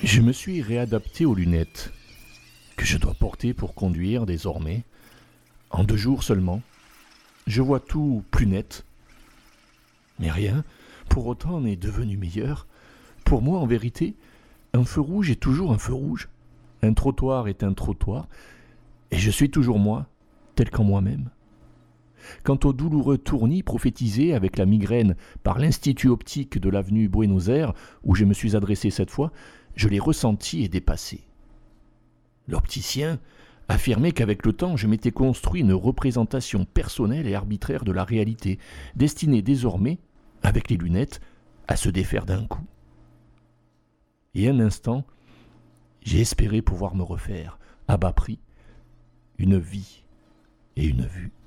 Je me suis réadapté aux lunettes que je dois porter pour conduire désormais. En 2 jours seulement, je vois tout plus net. Mais rien, pour autant, n'est devenu meilleur. Pour moi, en vérité, un feu rouge est toujours un feu rouge. Un trottoir est un trottoir. Et je suis toujours moi, tel qu'en moi-même. Quant aux douloureux tournis prophétisés avec la migraine par l'Institut optique de l'avenue Buenos Aires, où je me suis adressé cette fois, je les ressentis et dépassés. L'opticien affirmait qu'avec le temps, je m'étais construit une représentation personnelle et arbitraire de la réalité, destinée désormais, avec les lunettes, à se défaire d'un coup. Et un instant, j'ai espéré pouvoir me refaire, à bas prix, une vie et une vue.